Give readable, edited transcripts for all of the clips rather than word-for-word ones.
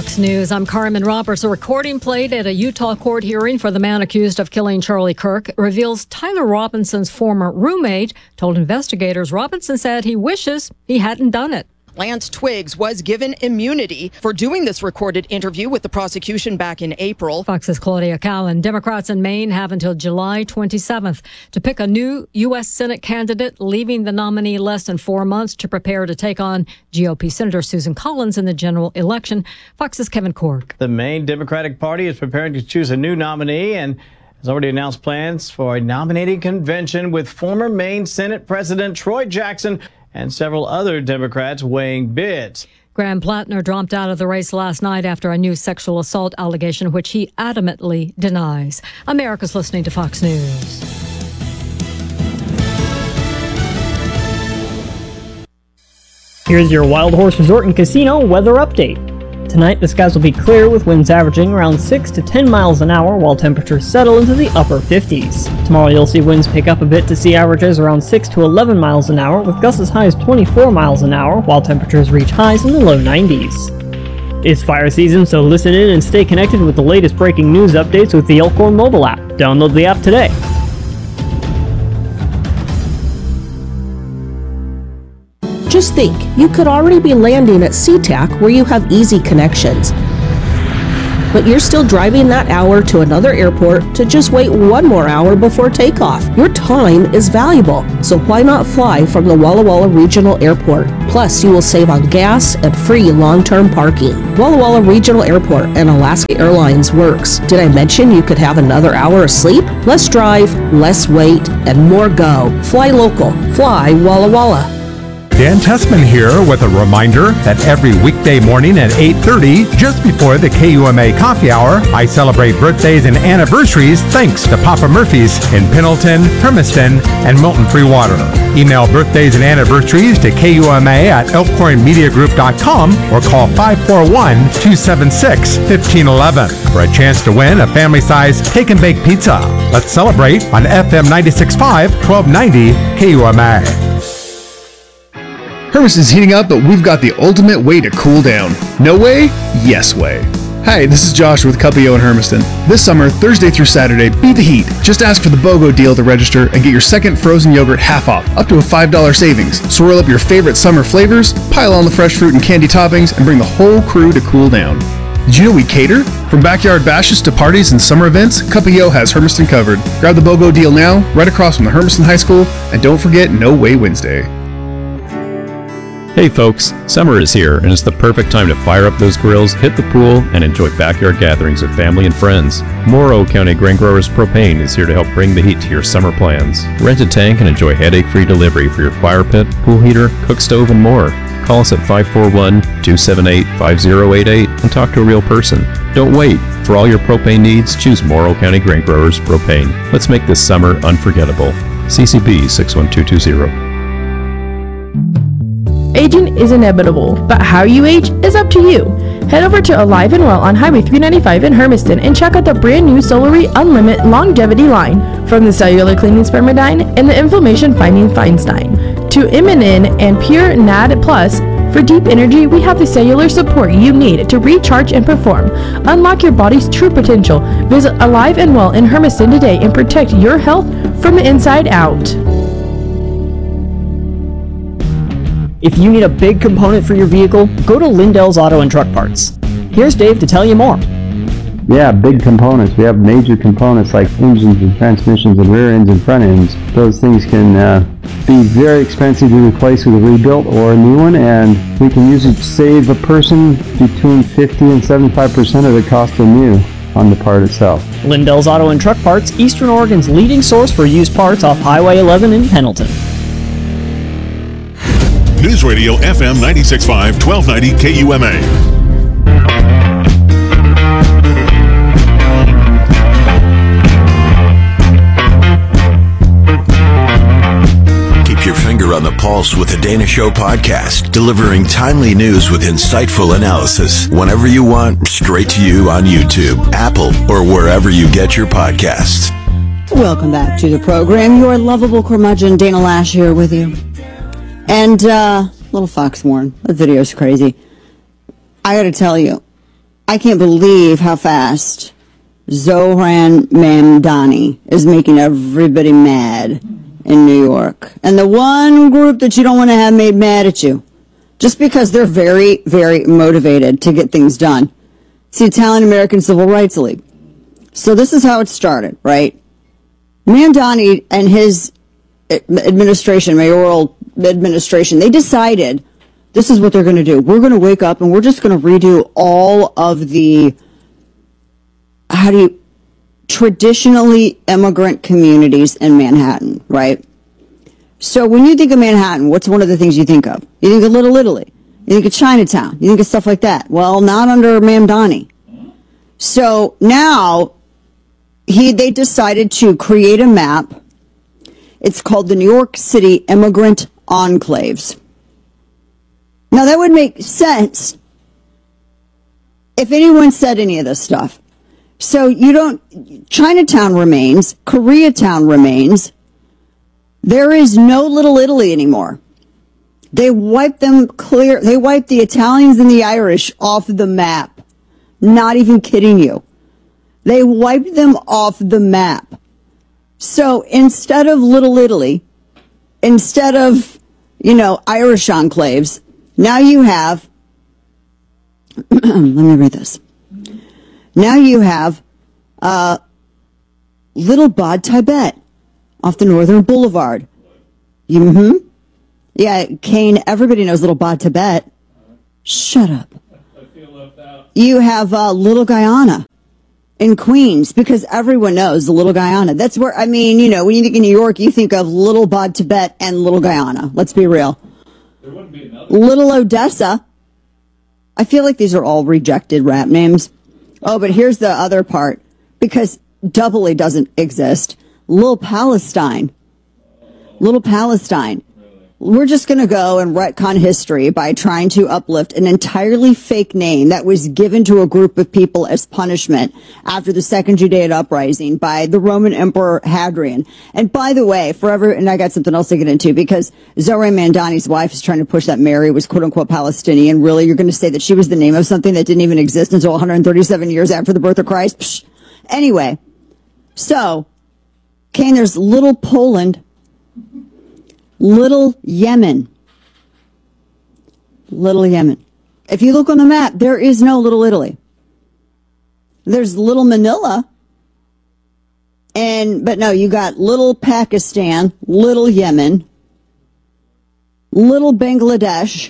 Fox News. I'm Carmen Roberts. A recording played at a Utah court hearing for the man accused of killing Charlie Kirk reveals Tyler Robinson's former roommate told investigators Robinson said he wishes he hadn't done it. Lance Twiggs was given immunity for doing this recorded interview with the prosecution back in April. Fox's Claudia Callan. Democrats in Maine have until July 27th to pick a new U.S. Senate candidate, leaving the nominee less than 4 months to prepare to take on GOP Senator Susan Collins in the general election. Fox's Kevin Cork. The Maine Democratic Party is preparing to choose a new nominee and has already announced plans for a nominating convention with former Maine Senate President Troy Jackson and several other Democrats weighing bids. Graham Plattner dropped out of the race last night after a new sexual assault allegation, which he adamantly denies. America's listening to Fox News. Here's your Wild Horse Resort and Casino weather update. Tonight, the skies will be clear with winds averaging around 6 to 10 miles an hour while temperatures settle into the upper 50s. Tomorrow, you'll see winds pick up a bit to see averages around 6 to 11 miles an hour with gusts as high as 24 miles an hour while temperatures reach highs in the low 90s. It's fire season, so listen in and stay connected with the latest breaking news updates with the Elkhorn mobile app. Download the app today. Just think, you could already be landing at SeaTac where you have easy connections. But you're still driving that hour to another airport to just wait 1 more hour before takeoff. Your time is valuable, so why not fly from the Walla Walla Regional Airport? Plus, you will save on gas and free long-term parking. Walla Walla Regional Airport and Alaska Airlines works. Did I mention you could have another hour of sleep? Less drive, less wait, and more go. Fly local. Fly Walla Walla. Dan Tessman here with a reminder that every weekday morning at 8:30, just before the KUMA coffee hour, I celebrate birthdays and anniversaries thanks to Papa Murphy's in Pendleton, Hermiston, and Milton Free Water. Email birthdays and anniversaries to KUMA at elkhornmediagroup.com or call 541-276-1511 for a chance to win a family-sized take and bake pizza. Let's celebrate on FM 96.5, 1290 KUMA. Hermiston's heating up, but we've got the ultimate way to cool down. No way? Yes way. Hi, this is Josh with Cuppio in Hermiston. This summer, Thursday through Saturday, beat the heat. Just ask for the BOGO deal to register and get your second frozen yogurt half off, up to a $5 savings. Swirl up your favorite summer flavors, pile on the fresh fruit and candy toppings, and bring the whole crew to cool down. Did you know we cater? From backyard bashes to parties and summer events, Cuppio has Hermiston covered. Grab the BOGO deal now, right across from the Hermiston High School, and don't forget No Way Wednesday. Hey folks, summer is here and it's the perfect time to fire up those grills, hit the pool, and enjoy backyard gatherings with family and friends. Morrow County Grain Growers Propane is here to help bring the heat to your summer plans. Rent a tank and enjoy headache-free delivery for your fire pit, pool heater, cook stove, and more. Call us at 541-278-5088 and talk to a real person. Don't wait. For all your propane needs, choose Morrow County Grain Growers Propane. Let's make this summer unforgettable. CCB 61220. Aging is inevitable, but how you age is up to you. Head over to Alive and Well on Highway 395 in Hermiston and check out the brand new Solary Unlimited Longevity line. From the cellular cleaning Spermidine and the inflammation fighting Feinstein to Immunin and Pure NAD Plus. For deep energy, we have the cellular support you need to recharge and perform. Unlock your body's true potential. Visit Alive and Well in Hermiston today and protect your health from the inside out. If you need a big component for your vehicle, go to Lindell's Auto and Truck Parts. Here's Dave to tell you more. Yeah, big components. We have major components like engines and transmissions and rear ends and front ends. Those things can be very expensive to replace with a rebuilt or a new one, and we can usually save a person between 50 and 75% of the cost of new on the part itself. Lindell's Auto and Truck Parts, Eastern Oregon's leading source for used parts off Highway 11 in Pendleton. News Radio FM 96.5, 1290 KUMA. Keep your finger on the pulse with the Dana Show podcast, delivering timely news with insightful analysis whenever you want, straight to you on YouTube, Apple, or wherever you get your podcasts. Welcome back to the program. Your lovable curmudgeon, Dana Lash, here with you. And, little Fox Warren, that video's crazy. I gotta tell you, I can't believe how fast Zohran Mamdani is making everybody mad in New York. And the one group that you don't want to have made mad at you, just because they're very, very motivated to get things done. It's the Italian American Civil Rights League. So this is how it started, right? Mamdani and his administration, mayoral administration, they decided this is what they're going to do. We're going to wake up and we're just going to redo all of the traditionally immigrant communities in Manhattan, right? So when you think of Manhattan, what's one of the things you think of? You think of Little Italy. You think of Chinatown. You think of stuff like that. Well, not under Mamdani. So now they decided to create a map. It's called the New York City Immigrant Enclaves. Now, that would make sense if anyone said any of this stuff. So Chinatown remains, Koreatown remains. There is no Little Italy anymore. They wiped them clear. They wiped the Italians and the Irish off the map. Not even kidding you. They wiped them off the map. So instead of Little Italy, instead of, Irish enclaves, now you have, let me read this. Now you have Little Bod Tibet off the Northern Boulevard. Yeah, Kane, everybody knows Little Bod Tibet. Shut up. I feel left out. You have Little Guyana in Queens, because everyone knows the Little Guyana. That's where, when you think of New York, you think of Little Bod Tibet and Little Guyana. Let's be real. There wouldn't be another. Little Odessa. I feel like these are all rejected rap names. Oh, but here's the other part, because doubly doesn't exist. Little Palestine. Little Palestine. We're just going to go and retcon history by trying to uplift an entirely fake name that was given to a group of people as punishment after the Second Judean Uprising by the Roman Emperor Hadrian. And by the way, and I got something else to get into, because Zohran Mamdani's wife is trying to push that Mary was quote-unquote Palestinian. Really, you're going to say that she was the name of something that didn't even exist until 137 years after the birth of Christ? Psh. Anyway, so, Kane, there's Little Poland, Little Yemen. Little Yemen. If you look on the map, there is no Little Italy. There's Little Manila. But no, you got Little Pakistan, Little Yemen, Little Bangladesh.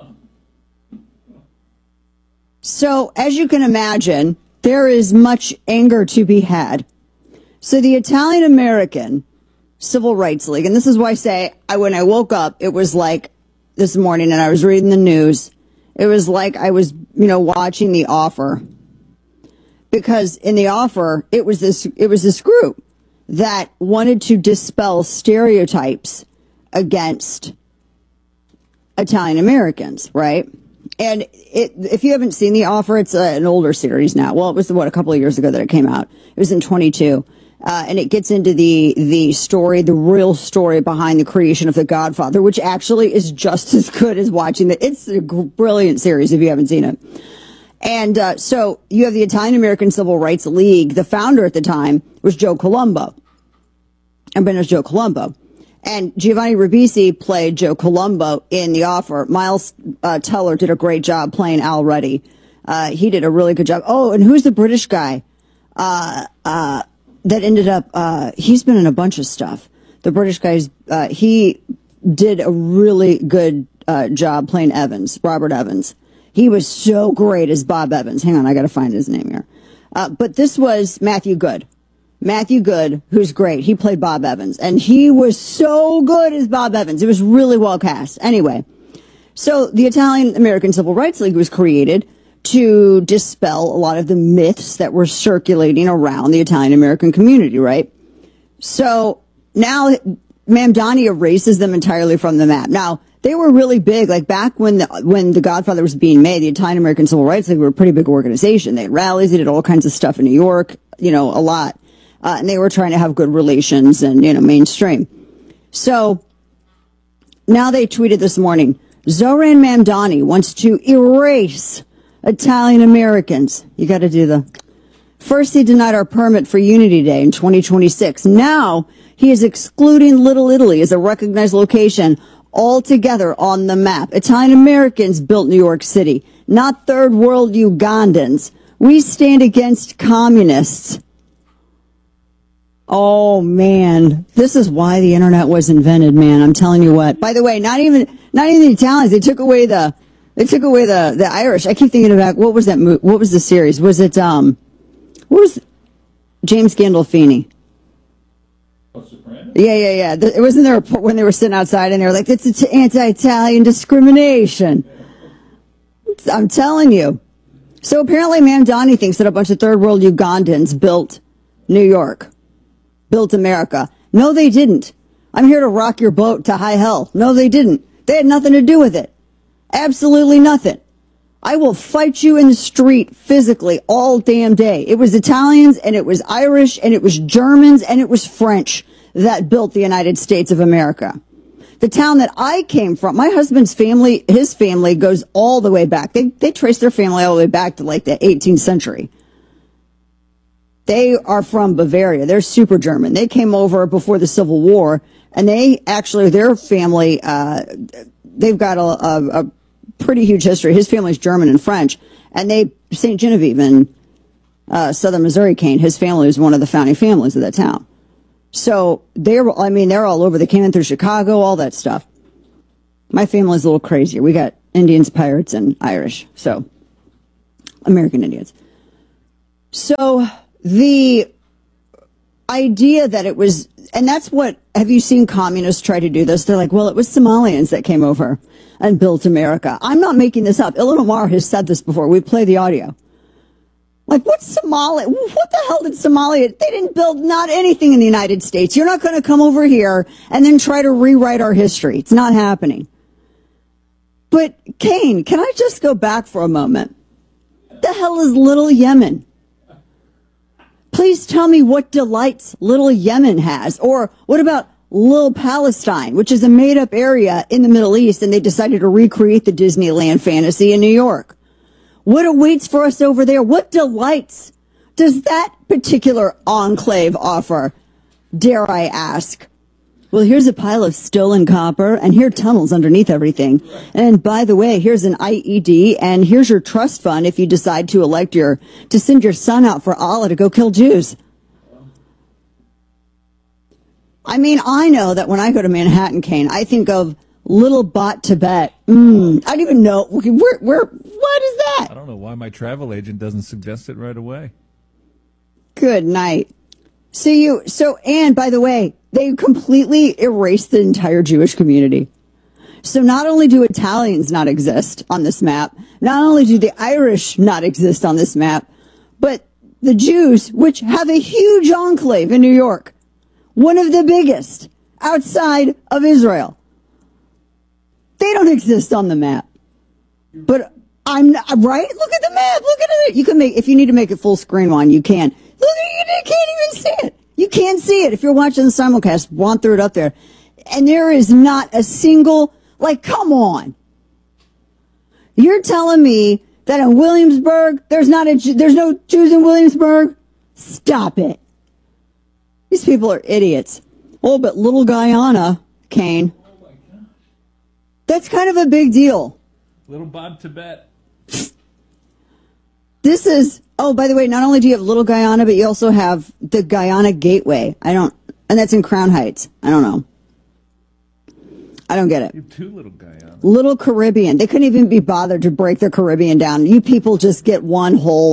So, as you can imagine, there is much anger to be had. So the Italian American Civil Rights League, and this is why I say, when I woke up, it was like this morning and I was reading the news, it was like I was, watching The Offer. Because in The Offer, it was this group that wanted to dispel stereotypes against Italian Americans, right? And if you haven't seen The Offer, it's an older series now. Well, it was, a couple of years ago that it came out. It was in 22. And it gets into the story, the real story behind the creation of The Godfather, which actually is just as good as watching it. It's a brilliant series if you haven't seen it. And so you have the Italian American Civil Rights League. The founder at the time was Joe Colombo. Everybody knows Joe Colombo. And Giovanni Ribisi played Joe Colombo in The Offer. Miles Teller did a great job playing Al Ruddy. He did a really good job. Oh, and who's the British guy? That ended up, he's been in a bunch of stuff. The British guy's, he did a really good job playing Evans, Robert Evans. He was so great as Bob Evans. Hang on, I gotta find his name here. But this was Matthew Good. Matthew Good, who's great. He played Bob Evans. And he was so good as Bob Evans. It was really well cast. Anyway, so the Italian American Civil Rights League was created to dispel a lot of the myths that were circulating around the Italian American community, right? So now Mamdani erases them entirely from the map. Now, they were really big, like back when The Godfather was being made, the Italian American Civil Rights League were a pretty big organization. They had rallies, they did all kinds of stuff in New York, a lot. And they were trying to have good relations and, mainstream. So now they tweeted this morning, Zohran Mamdani wants to erase Italian Americans. You got to do the... First, he denied our permit for Unity Day in 2026. Now, he is excluding Little Italy as a recognized location altogether on the map. Italian Americans built New York City, not third world Ugandans. We stand against communists. Oh, man. This is why the internet was invented, man. I'm telling you what. By the way, not even the Italians. They took away the Irish. I keep thinking about, what was that movie? What was the series? Was it, what was James Gandolfini? Yeah. It wasn't there when they were sitting outside and they were like, it's anti-Italian discrimination. I'm telling you. So apparently Mamdani thinks that a bunch of third world Ugandans built New York, built America. No, they didn't. I'm here to rock your boat to high hell. No, they didn't. They had nothing to do with it. Absolutely nothing. I will fight you in the street physically all damn day. It was Italians and it was Irish and it was Germans and it was French that built the United States of America. The town that I came from, my husband's family, his family goes all the way back. They trace their family all the way back to like the 18th century. They are from Bavaria. They're super German. They came over before the Civil War, and they actually, their family, they've got a pretty huge history. His family's German and French, and St. Genevieve in southern Missouri, Kane, his family was one of the founding families of that town. So they're all over. They came in through Chicago, all that stuff. My family's a little crazier. We got Indians, pirates, and Irish. So American Indians. So the idea that it was, and that's what, have you seen communists try to do this? They're like, well, it was Somalians that came over and built America. I'm not making this up. Ilhan Omar has said this before. We play the audio. Like, what's Somalia? What the hell did Somalia? They didn't build not anything in the United States. You're not going to come over here and then try to rewrite our history. It's not happening. But, Kane, can I just go back for a moment? What the hell is Little Yemen? Please tell me what delights Little Yemen has. Or what about Little Palestine, which is a made-up area in the Middle East, and they decided to recreate the Disneyland fantasy in New York. What awaits for us over there? What delights does that particular enclave offer? Dare I ask? Well, here's a pile of stolen copper, and here are tunnels underneath everything. And by the way, here's an IED, and here's your trust fund if you decide to send your son out for Allah to go kill Jews. I mean, I know that when I go to Manhattan, Kane, I think of Little Bot Tibet. I don't even know. What is that? I don't know why my travel agent doesn't suggest it right away. Good night. And by the way, they completely erased the entire Jewish community. So not only do Italians not exist on this map, not only do the Irish not exist on this map, but the Jews, which have a huge enclave in New York, one of the biggest outside of Israel, they don't exist on the map. But I'm not, right? Look at the map. Look at it. You can if you need to make it full screen one, you can. Look, you can't even see it. You can't see it. If you're watching the simulcast, want through it up there. And there is not a single, come on. You're telling me that in Williamsburg, there's no Jews in Williamsburg? Stop it. These people are idiots. Oh, but Little Guyana, Kane. That's kind of a big deal. Little Bob Tibet. This is, by the way, not only do you have Little Guyana, but you also have the Guyana Gateway. And that's in Crown Heights. I don't know. I don't get it. You have two Little Guyana. Little Caribbean. They couldn't even be bothered to break the Caribbean down. You people just get one whole,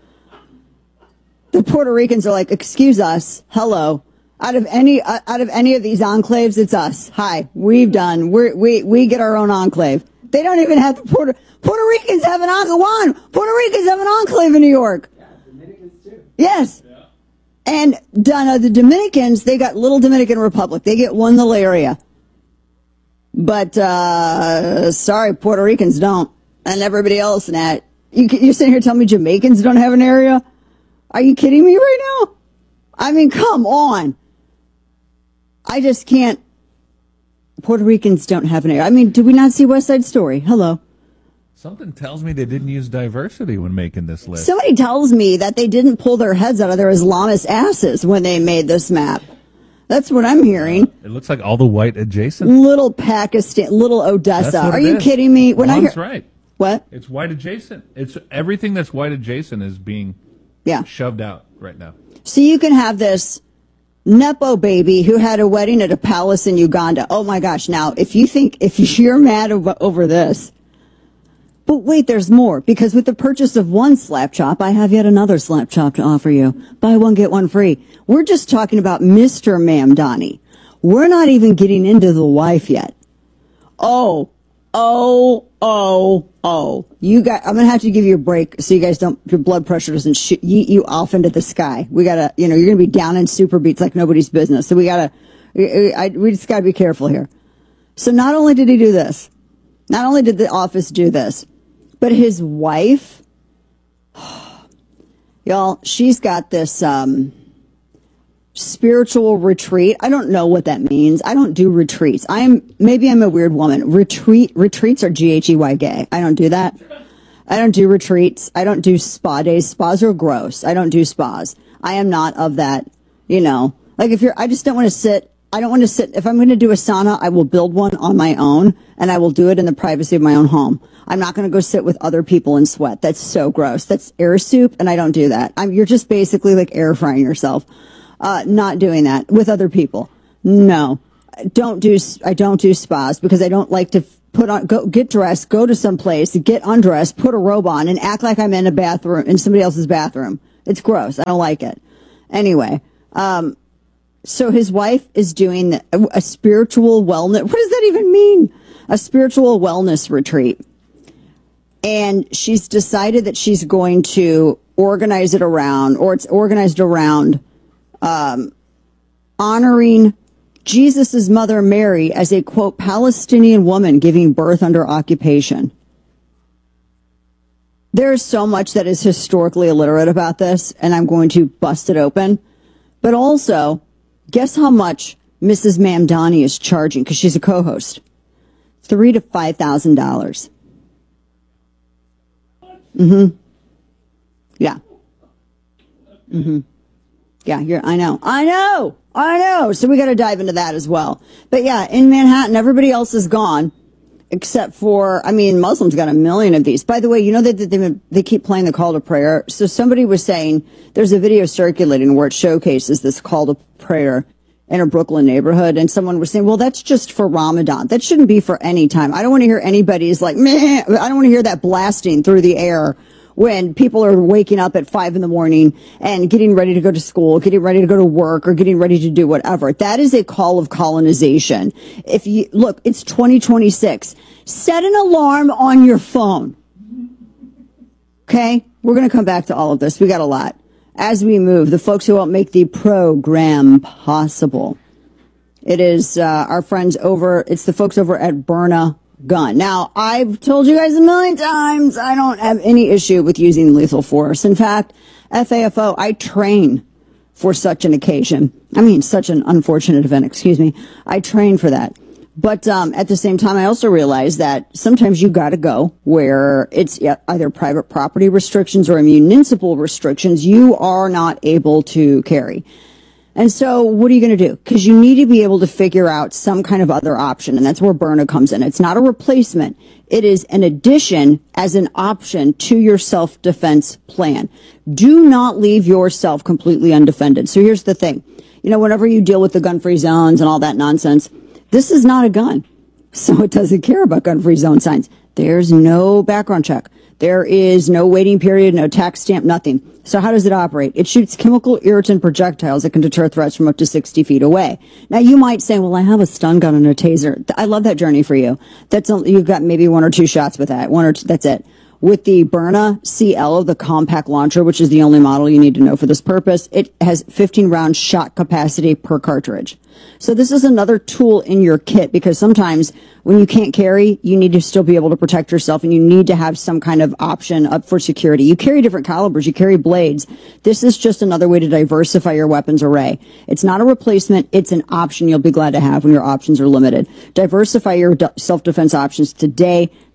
the Puerto Ricans are like, excuse us, hello. Out of any of these enclaves, it's us. Hi, we get our own enclave. They don't even have Puerto Ricans have an enclave. Puerto Ricans have an enclave in New York. Yeah, Dominicans too. Yes. Yeah. And the Dominicans, they got Little Dominican Republic. They get one little area. But sorry, Puerto Ricans don't, and everybody else in that. You're sitting here telling me Jamaicans don't have an area? Are you kidding me right now? I mean, come on. I just can't. Puerto Ricans don't have an area. I mean, did we not see West Side Story? Hello. Something tells me they didn't use diversity when making this list. Somebody tells me that they didn't pull their heads out of their Islamist asses when they made this map. That's what I'm hearing. It looks like all the white adjacent. Little Pakistan, little Odessa. That's what Are it you is. kidding me? When Ron's right. What? It's white adjacent. It's everything that's white adjacent is being shoved out right now. So you can have this Nepo baby who had a wedding at a palace in Uganda. Oh my gosh. Now, if you're mad over this, but wait, there's more, because with the purchase of one slap chop, I have yet another slap chop to offer you. Buy one, get one free. We're just talking about Mr. Mamdani. We're not even getting into the wife yet. Oh. You guys, I'm going to have to give you a break so you guys your blood pressure doesn't shoot you off into the sky. We got to, you're going to be down in super beats like nobody's business. So we just got to be careful here. So not only did he do this, not only did the office do this, but his wife, y'all, she's got this, spiritual retreat. I don't know what that means. I don't do retreats. Maybe I'm a weird woman. Retreats are GHEY gay. I don't do that. I don't do retreats. I don't do spa days. Spas are gross. I don't do spas. I am not of that, like I just don't want to sit. I don't want to sit. If I'm going to do a sauna, I will build one on my own and I will do it in the privacy of my own home. I'm not going to go sit with other people and sweat. That's so gross. That's air soup. And I don't do that. You're just basically like air frying yourself. Not doing that with other people. No, I don't do spas because I don't like to get dressed, go to some place, get undressed, put a robe on and act like I'm in somebody else's bathroom. It's gross. I don't like it. Anyway, so his wife is doing a spiritual wellness. What does that even mean? A spiritual wellness retreat. And she's decided that she's going to organize it around, or it's organized around, honoring Jesus' mother Mary as a, quote, Palestinian woman giving birth under occupation. There's so much that is historically illiterate about this, and I'm going to bust it open. But also, guess how much Mrs. Mamdani is charging, because she's a co-host? $3,000 to $5,000. Mm-hmm. Yeah. Mm-hmm. Yeah, I know. So we got to dive into that as well. But yeah, in Manhattan, everybody else is gone except for, Muslims got 1 million of these. By the way, you know that they keep playing the call to prayer. So somebody was saying there's a video circulating where it showcases this call to prayer in a Brooklyn neighborhood. And someone was saying, well, that's just for Ramadan. That shouldn't be for any time. I don't want to hear anybody's like, meh. I don't want to hear that blasting through the air when people are waking up at 5 a.m. and getting ready to go to school, getting ready to go to work, or getting ready to do whatever. That is a call of colonization. If you look, it's 2026. Set an alarm on your phone. Okay? We're going to come back to all of this. We got a lot. As we move, the folks who help make the program possible. It is it's the folks over at Byrna Gun. Now, I've told you guys 1 million times, I don't have any issue with using lethal force. In fact, FAFO, I train for such an occasion. Such an unfortunate event, excuse me. I train for that. But at the same time, I also realize that sometimes you got to go where it's either private property restrictions or municipal restrictions you are not able to carry. And so what are you going to do? Because you need to be able to figure out some kind of other option. And that's where Byrna comes in. It's not a replacement. It is an addition as an option to your self-defense plan. Do not leave yourself completely undefended. So here's the thing. Whenever you deal with the gun-free zones and all that nonsense, this is not a gun. So it doesn't care about gun-free zone signs. There's no background check. There is no waiting period, no tax stamp, nothing. So how does it operate? It shoots chemical irritant projectiles that can deter threats from up to 60 feet away. Now you might say, well, I have a stun gun and a taser. I love that journey for you. You've got maybe 1 or 2 shots with that. 1 or 2, that's it. With the Byrna CL, the compact launcher, which is the only model you need to know for this purpose, it has 15 round shot capacity per cartridge. So this is another tool in your kit, because sometimes when you can't carry, you need to still be able to protect yourself, and you need to have some kind of option up for security. You carry different calibers, you carry blades. This is just another way to diversify your weapons array. It's not a replacement, it's an option you'll be glad to have when your options are limited. Diversify your self-defense options today.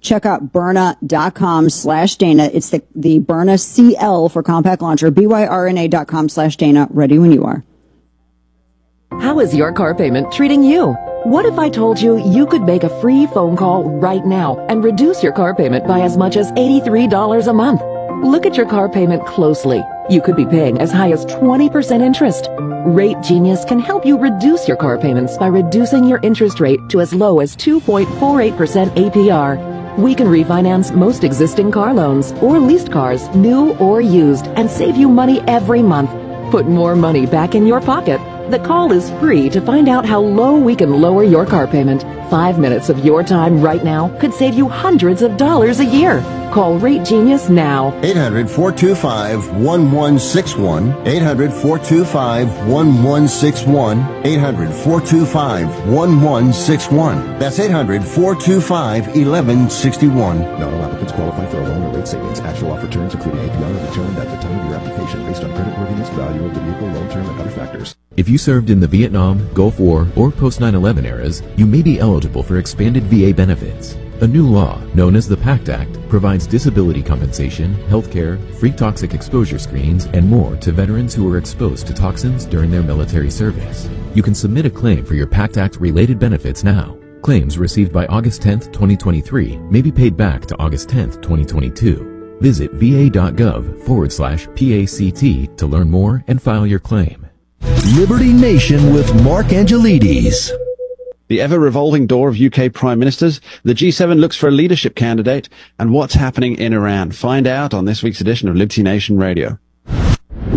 check out Byrna.com/Dana. It's the Byrna CL for compact launcher, BYRNA.com/Dana. Ready when you are. How is your car payment treating you? What if I told you you could make a free phone call right now and reduce your car payment by as much as $83 a month? Look at your car payment closely. You could be paying as high as 20% interest. Rate Genius can help you reduce your car payments by reducing your interest rate to as low as 2.48% APR. We can refinance most existing car loans or leased cars, new or used, and save you money every month. Put more money back in your pocket. The call is free to find out how low we can lower your car payment. 5 minutes of your time right now could save you hundreds of dollars a year. Call Rate Genius now. 800-425-1161. 800-425-1161. 800-425-1161. That's 800-425-1161. Not all applicants qualify for a loan or rate savings. Actual offer terms, including APR, are determined at the time of your application based on creditworthiness, value of the vehicle, loan term, and other factors. If you served in the Vietnam, Gulf War, or post-9/11 eras, you may be eligible for expanded VA benefits. A new law, known as the PACT Act, provides disability compensation, health care, free toxic exposure screenings, and more to veterans who were exposed to toxins during their military service. You can submit a claim for your PACT Act-related benefits now. Claims received by August 10, 2023 may be paid back to August 10, 2022. Visit va.gov/PACT to learn more and file your claim. Liberty Nation with Mark Angelides. The ever-revolving door of UK Prime Ministers, the G7 looks for a leadership candidate, and what's happening in Iran. Find out on this week's edition of Liberty Nation Radio.